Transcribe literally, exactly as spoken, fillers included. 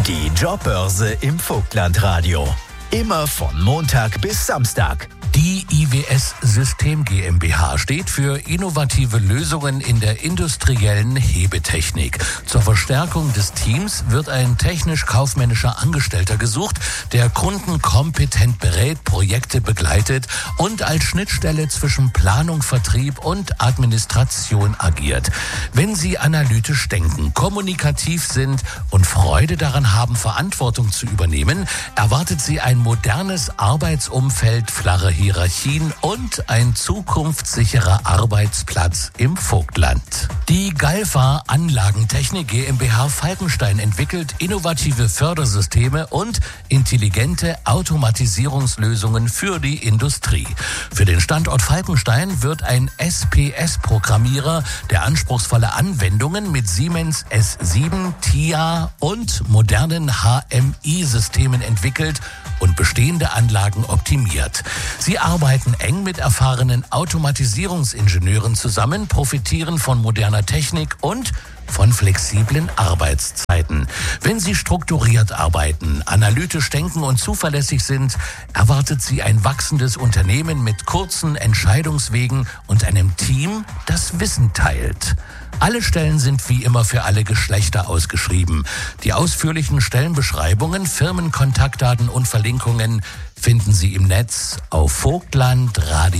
Die Jobbörse im Vogtlandradio. Immer von Montag bis Samstag. Die I W S System GmbH steht für innovative Lösungen in der industriellen Hebetechnik. Zur Verstärkung des Teams wird ein technisch-kaufmännischer Angestellter gesucht, der Kunden kompetent berät, Projekte begleitet und als Schnittstelle zwischen Planung, Vertrieb und Administration agiert. Wenn Sie analytisch denken, kommunikativ sind und Freude daran haben, Verantwortung zu übernehmen, erwartet Sie ein modernes Arbeitsumfeld, flache Hierarchien und ein zukunftssicherer Arbeitsplatz im Vogtland. Die Galfa Anlagentechnik GmbH Falkenstein entwickelt innovative Fördersysteme und intelligente Automatisierungslösungen für die Industrie. Für den Standort Falkenstein wird ein S P S-Programmierer, der anspruchsvolle Anwendungen mit Siemens S sieben, T I A und modernen H M I-Systemen entwickelt und bestehende Anlagen optimiert. Sie arbeiten eng mit erfahrenen Automatisierungsingenieuren zusammen, profitieren von moderner Technik und von flexiblen Arbeitszeiten. Wenn Sie strukturiert arbeiten, analytisch denken und zuverlässig sind, erwartet Sie ein wachsendes Unternehmen mit kurzen Entscheidungswegen und einem Team, das Wissen teilt. Alle Stellen sind wie immer für alle Geschlechter ausgeschrieben. Die ausführlichen Stellenbeschreibungen, Firmenkontaktdaten und Verlinkungen finden Sie im Netz auf Vogtlandradio.